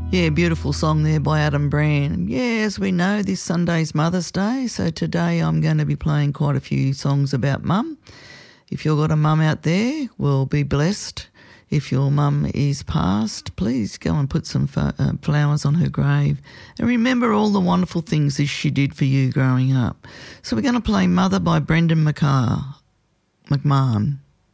Yeah, beautiful song there by Adam Brand. Yeah, as we know, this Sunday's Mother's Day, so today I'm going to be playing quite a few songs about mum. If you've got a mum out there, well, be blessed. If your mum is passed, please go and put some flowers on her grave and remember all the wonderful things that she did for you growing up. So we're going to play Mother by Brendan McMahon.